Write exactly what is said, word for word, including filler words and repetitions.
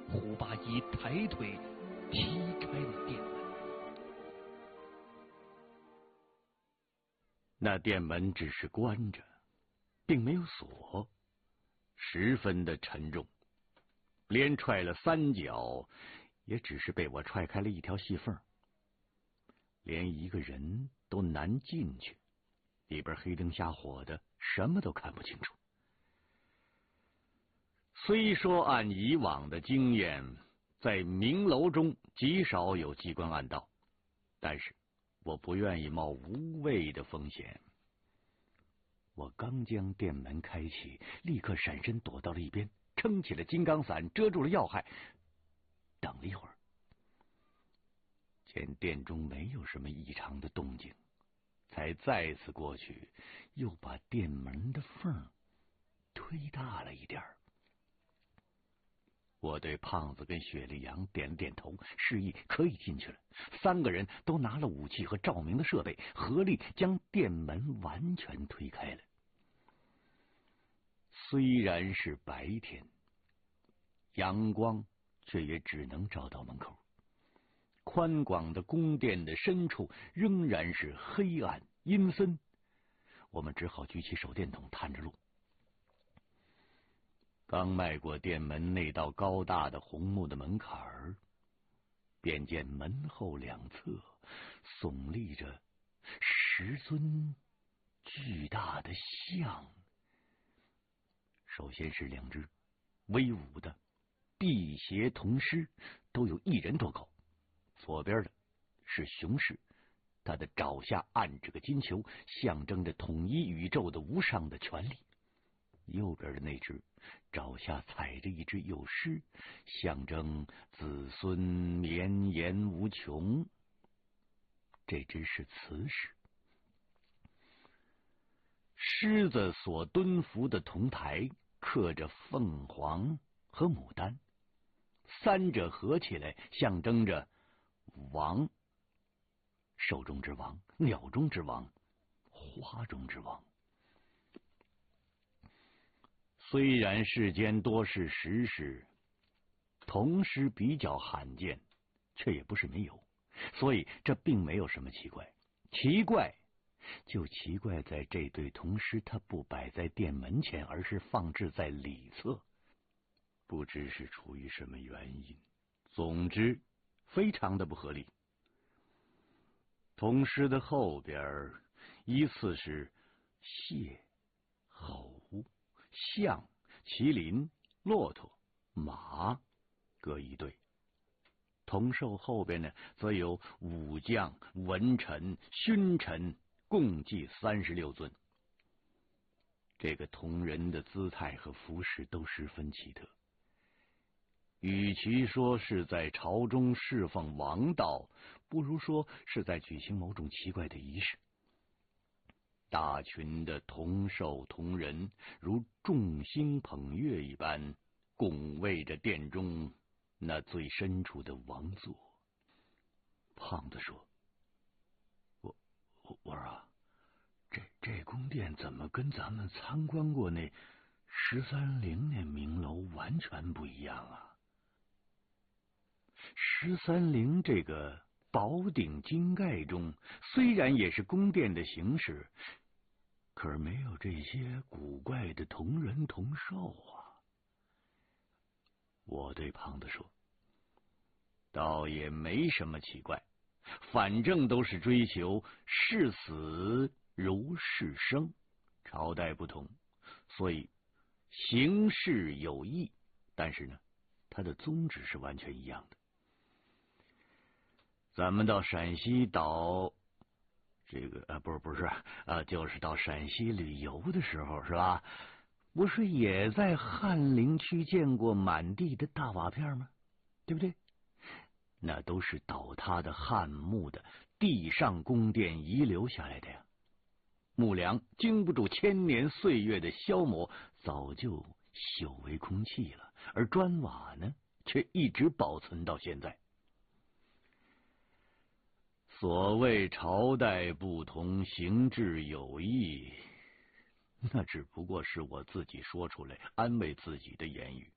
胡八一抬腿踢开了店门。 那店门只是关着，并没有锁，十分的沉重，连踹了三脚，也只是被我踹开了一条细缝，连一个人都难进去，里边黑灯瞎火的，什么都看不清楚。虽说按以往的经验，在明楼中极少有机关暗道，但是我不愿意冒无谓的风险。我刚将店门开启，立刻闪身躲到了一边，撑起了金刚伞遮住了要害。等了一会儿，见店中没有什么异常的动静，才再次过去，又把店门的缝推大了一点儿。我对胖子跟雪莉杨点了点头，示意可以进去了。三个人都拿了武器和照明的设备，合力将店门完全推开了。虽然是白天，阳光却也只能照到门口。宽广的宫殿的深处仍然是黑暗阴森，我们只好举起手电筒探着路。刚迈过店门那道高大的红木的门槛儿，便见门后两侧耸立着十尊巨大的像。首先是两只威武的辟邪铜狮，都有一人多高。左边的是雄狮，他的爪下按着个金球，象征着统一宇宙的无上的权力。右边的那只爪下踩着一只幼狮，象征子孙绵延无穷。这只是雌狮。狮子所蹲伏的铜台刻着凤凰和牡丹，三者合起来象征着王，兽中之王，鸟中之王，花中之王。虽然世间多是石狮，铜狮比较罕见，却也不是没有，所以这并没有什么奇怪。奇怪就奇怪在这对铜狮它不摆在店门前，而是放置在里侧，不知是出于什么原因，总之非常的不合理。铜狮的后边依次是蟹、猴、象、麒麟、骆驼、马各一对。铜兽后边呢，则有武将、文臣、勋臣，共计三十六尊。这个铜人的姿态和服饰都十分奇特，与其说是在朝中侍奉王道，不如说是在举行某种奇怪的仪式。大群的铜兽铜人如众星捧月一般，拱卫着殿中那最深处的王座。胖子说：我我我说啊，这这宫殿怎么跟咱们参观过那十三陵那名楼完全不一样啊？十三陵这个宝顶金盖中，虽然也是宫殿的形式，可是没有这些古怪的铜人铜兽啊。我对胖子说：倒也没什么奇怪，反正都是追求视死如视生，朝代不同，所以形式有异，但是呢，它的宗旨是完全一样的。咱们到陕西岛，这个啊，不是不是啊，就是到陕西旅游的时候，是吧？不是也在翰林区见过满地的大瓦片吗？对不对？那都是倒塌的汉墓的地上宫殿遗留下来的呀。木梁经不住千年岁月的消磨，早就朽为空气了，而砖瓦呢，却一直保存到现在。所谓朝代不同，形制有异，那只不过是我自己说出来安慰自己的言语。